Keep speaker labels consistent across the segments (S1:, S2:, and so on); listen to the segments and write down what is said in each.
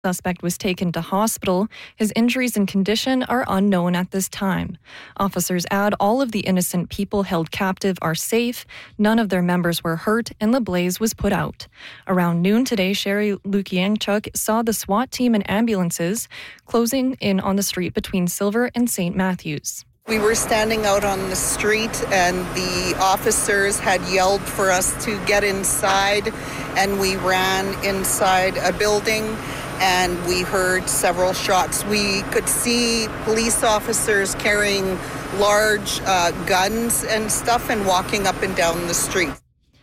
S1: Suspect was taken to hospital. His injuries and condition are unknown at this time. Officers add all of the innocent people held captive are safe. None of their members were hurt, and the blaze was put out. Around noon today, Sherry Lukianchuk saw the SWAT team and ambulances closing in on the street between Silver and St. Matthews.
S2: We were standing out on the street and the officers had yelled for us to get inside, and we ran inside a building and we heard several shots. We could see police officers carrying large guns and stuff and walking up and down the street.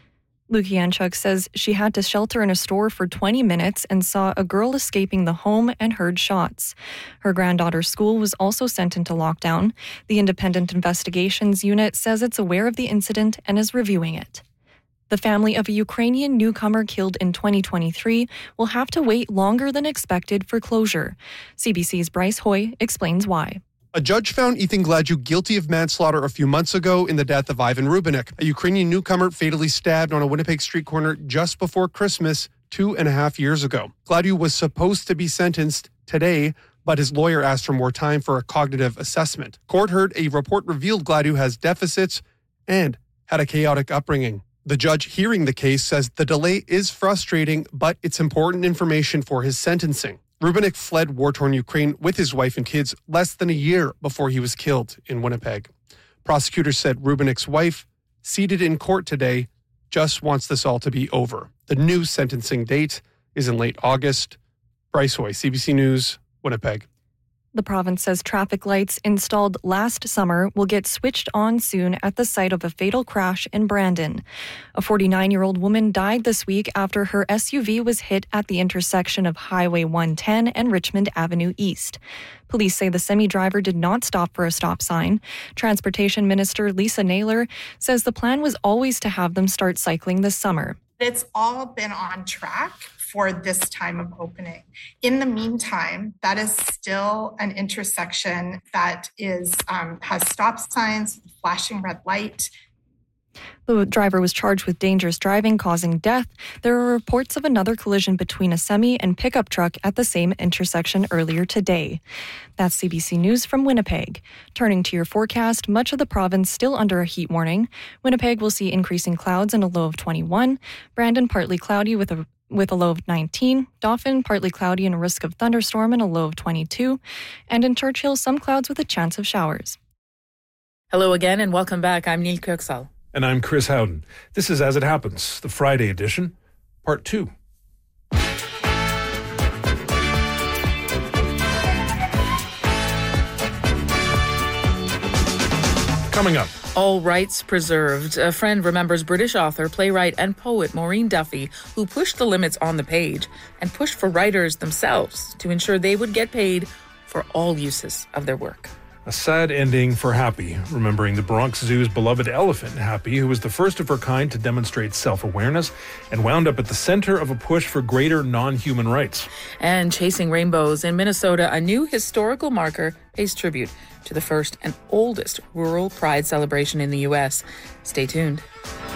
S1: Lukianchuk says she had to shelter in a store for 20 minutes and saw a girl escaping the home and heard shots. Her granddaughter's school was also sent into lockdown. The Independent Investigations Unit says it's aware of the incident and is reviewing it. The family of a Ukrainian newcomer killed in 2023 will have to wait longer than expected for closure. CBC's Bryce Hoy explains why.
S3: A judge found Ethan Gladue guilty of manslaughter a few months ago in the death of Ivan Rubinek, a Ukrainian newcomer fatally stabbed on a Winnipeg street corner just before Christmas 2.5 years ago. Gladue was supposed to be sentenced today, but his lawyer asked for more time for a cognitive assessment. Court heard a report revealed Gladue has deficits and had a chaotic upbringing. The judge hearing the case says the delay is frustrating, but it's important information for his sentencing. Rubinek fled war-torn Ukraine with his wife and kids less than a year before he was killed in Winnipeg. Prosecutors said Rubinek's wife, seated in court today, just wants this all to be over. The new sentencing date is in late August. Bryce Hoy, CBC News, Winnipeg.
S1: The province says traffic lights installed last summer will get switched on soon at the site of a fatal crash in Brandon. A 49-year-old woman died this week after her SUV was hit at the intersection of Highway 110 and Richmond Avenue East. Police say the semi-driver did not stop for a stop sign. Transportation Minister Lisa Naylor says the plan was always to have them start cycling this summer.
S4: It's all been on track for this time of opening. In the meantime, that is still an intersection that is has stop signs, flashing red light.
S1: The driver was charged with dangerous driving causing death. There are reports of another collision between a semi and pickup truck at the same intersection earlier today. That's CBC News from Winnipeg. Turning to your forecast, much of the province still under a heat warning. Winnipeg will see increasing clouds and a low of 21. Brandon partly cloudy with a low of 19, Dauphin partly cloudy and a risk of thunderstorm and a low of 22, and in Churchill some clouds with a chance of showers.
S5: Hello again and welcome back. I'm Neil Kirksall.
S6: And I'm Chris Howden. This is As It Happens, the Friday edition, Part 2. Coming up.
S5: All rights preserved. A friend remembers British author, playwright, and poet Maureen Duffy, who pushed the limits on the page and pushed for writers themselves to ensure they would get paid for all uses of their work.
S6: A sad ending for Happy, remembering the Bronx Zoo's beloved elephant, Happy, who was the first of her kind to demonstrate self-awareness and wound up at the center of a push for greater non-human rights.
S5: And Chasing Rainbows in Minnesota, a new historical marker pays tribute to the first and oldest rural pride celebration in the U.S. Stay tuned.